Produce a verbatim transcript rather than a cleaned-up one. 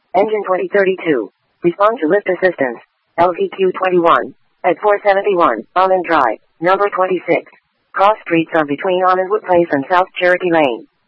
Engine twenty thirty-two. Respond to lift assistance. L V Q twenty-one. At four seventy-one, Almond Drive, number twenty-six. Cross streets are between Almondwood Place and South Cherokee Lane.